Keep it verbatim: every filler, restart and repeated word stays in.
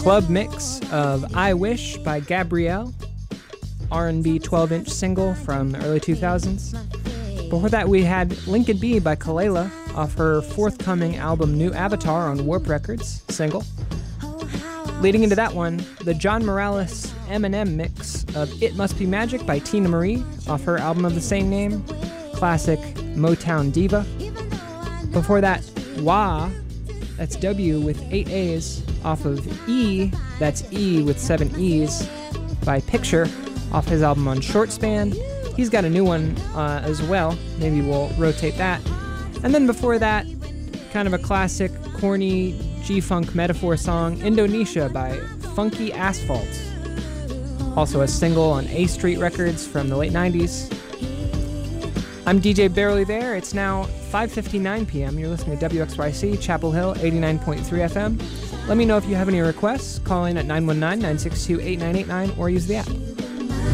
club mix of I Wish by Gabrielle, R and B twelve-inch single from the early two thousands. Before that, we had Lincoln B by Kalela off her forthcoming album New Avatar on Warp Records, single. Leading into that one, the John Morales Eminem mix of It Must Be Magic by Tina Marie off her album of the same name, classic Motown diva. Before that, Wah, that's W with eight A's, off of E, that's E with seven E's, by Picture, off his album on Short Span. He's got a new one uh, as well. Maybe we'll rotate that. And then before that, kind of a classic, corny G-Funk metaphor song, Indonesia by Funky Asphalt. Also a single on A Street Records from the late nineties. I'm D J Barely There. It's now five fifty-nine p.m. You're listening to W X Y C, Chapel Hill, eighty-nine point three F M. Let me know if you have any requests. Call in at nine one nine, nine six two, eight nine eight nine or use the app.